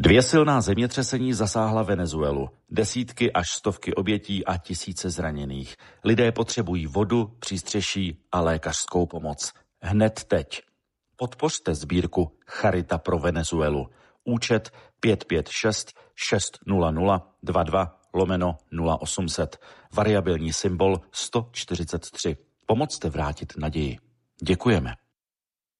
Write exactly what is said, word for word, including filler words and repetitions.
Dvě silná zemětřesení zasáhla Venezuelu. Desítky až stovky obětí a tisíce zraněných. Lidé potřebují vodu, přístřeší a lékařskou pomoc. Hned teď. Podpořte sbírku Charita pro Venezuelu. Účet pět pět šest šest nula nula dva dva lomeno nula osm set. Variabilní symbol sto čtyřicet tři. Pomozte vrátit naději. Děkujeme.